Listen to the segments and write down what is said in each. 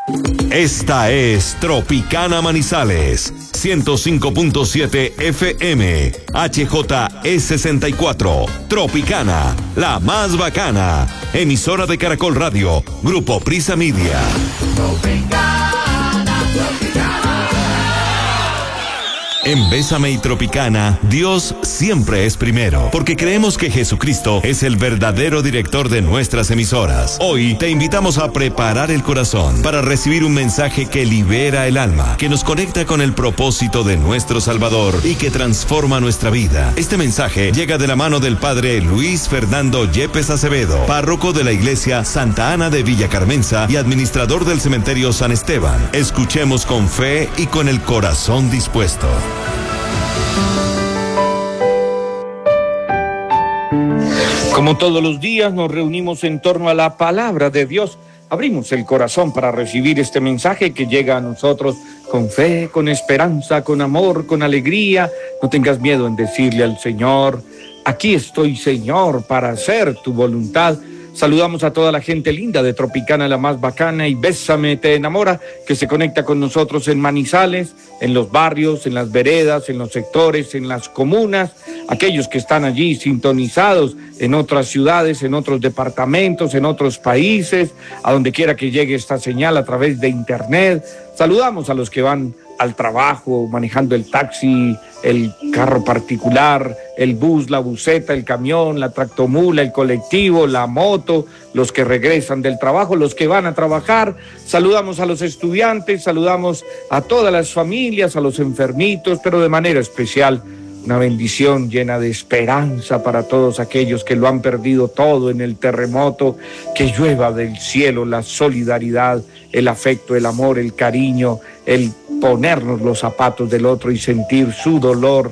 Esta es Tropicana Manizales, 105.7 FM, HJE64, Tropicana, la más bacana, emisora de Caracol Radio, Grupo Prisa Media. En Bésame y Tropicana, Dios siempre es primero, porque creemos que Jesucristo es el verdadero director de nuestras emisoras. Hoy te invitamos a preparar el corazón para recibir un mensaje que libera el alma, que nos conecta con el propósito de nuestro Salvador y que transforma nuestra vida. Este mensaje llega de la mano del Padre Luis Fernando Yepes Acevedo, párroco de la Iglesia Santa Ana de Villa Carmenza y administrador del Cementerio San Esteban. Escuchemos con fe y con el corazón dispuesto. Como todos los días nos reunimos en torno a la palabra de Dios, abrimos el corazón para recibir este mensaje que llega a nosotros con fe, con esperanza, con amor, con alegría. No tengas miedo en decirle al Señor: aquí estoy, Señor, para hacer tu voluntad. Saludamos a toda la gente linda de Tropicana, la más bacana, y Bésame te enamora, que se conecta con nosotros en Manizales, en los barrios, en las veredas, en los sectores, en las comunas, aquellos que están allí sintonizados en otras ciudades, en otros departamentos, en otros países, a donde quiera que llegue esta señal a través de internet. Saludamos a los que van al trabajo manejando el taxi, el carro particular, el bus, la buseta, el camión, la tractomula, el colectivo, la moto, los que regresan del trabajo, los que van a trabajar. Saludamos a los estudiantes, saludamos a todas las familias, a los enfermitos, pero de manera especial una bendición llena de esperanza para todos aquellos que lo han perdido todo en el terremoto. Que llueva del cielo la solidaridad, el afecto, el amor, el cariño, el ponernos los zapatos del otro y sentir su dolor,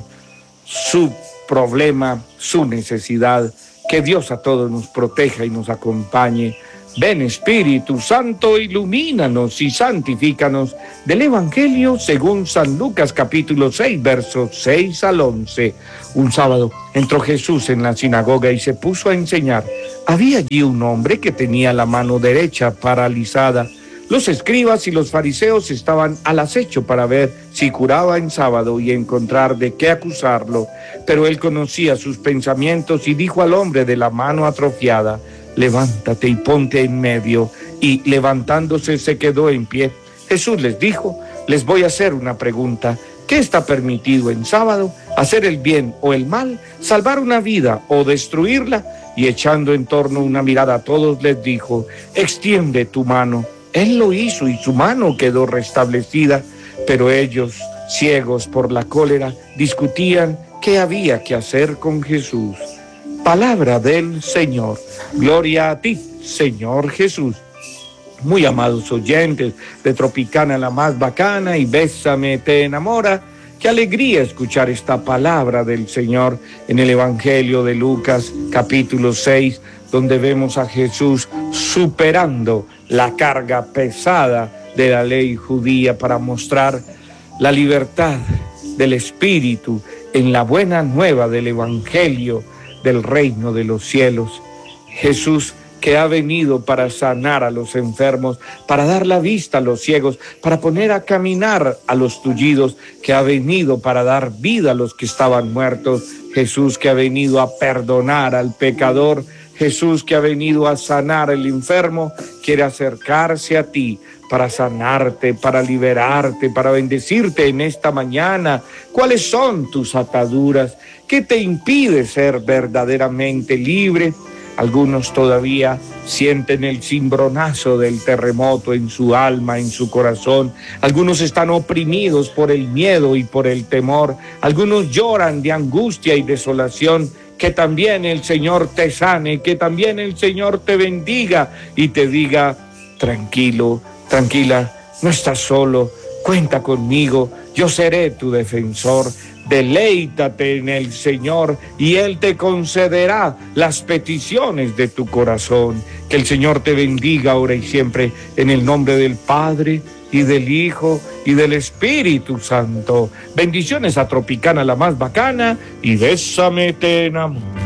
su problema, su necesidad. Que Dios a todos nos proteja y nos acompañe. Ven, Espíritu Santo, ilumínanos y santifícanos. Del Evangelio según San Lucas, capítulo 6, versos 6 al 11. Un sábado entró Jesús en la sinagoga y se puso a enseñar. Había allí un hombre que tenía la mano derecha paralizada. Los escribas y los fariseos estaban al acecho para ver si curaba en sábado y encontrar de qué acusarlo. Pero él conocía sus pensamientos y dijo al hombre de la mano atrofiada: levántate y ponte en medio. Y levantándose se quedó en pie. Jesús les dijo: les voy a hacer una pregunta. ¿Qué está permitido en sábado? ¿Hacer el bien o el mal? ¿Salvar una vida o destruirla? Y echando en torno una mirada a todos les dijo: extiende tu mano. Él lo hizo y su mano quedó restablecida. Pero ellos, ciegos por la cólera, discutían qué había que hacer con Jesús. Palabra del Señor. Gloria a ti, Señor Jesús. Muy amados oyentes de Tropicana, la más bacana, y Bésame te enamora. Qué alegría escuchar esta palabra del Señor en el Evangelio de Lucas, capítulo 6, donde vemos a Jesús superando la carga pesada de la ley judía para mostrar la libertad del Espíritu en la buena nueva del Evangelio del reino de los cielos. Jesús, que ha venido para sanar a los enfermos, para dar la vista a los ciegos, para poner a caminar a los tullidos, que ha venido para dar vida a los que estaban muertos. Jesús, que ha venido a perdonar al pecador. Jesús, que ha venido a sanar al enfermo, quiere acercarse a ti para sanarte, para liberarte, para bendecirte en esta mañana. ¿Cuáles son tus ataduras? ¿Qué te impide ser verdaderamente libre? Algunos todavía sienten el cimbronazo del terremoto en su alma, en su corazón. Algunos están oprimidos por el miedo y por el temor. Algunos lloran de angustia y desolación. Que también el Señor te sane, que también el Señor te bendiga y te diga: tranquilo, tranquila, no estás solo, cuenta conmigo, yo seré tu defensor. Deleítate en el Señor y Él te concederá las peticiones de tu corazón. Que el Señor te bendiga ahora y siempre, en el nombre del Padre y del Hijo y del Espíritu Santo. Bendiciones a Tropicana, la más bacana, y Bésame te enamora.